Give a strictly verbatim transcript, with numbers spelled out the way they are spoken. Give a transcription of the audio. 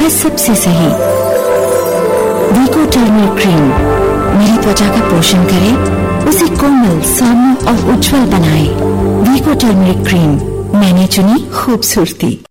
है सबसे सही। वीको टर्मरिक क्रीम मेरी त्वचा का पोषण करे, उसे कोमल, सौम्य और उज्जवल बनाए। वीको टर्मरिक क्रीम, मैंने चुनी खूबसूरती।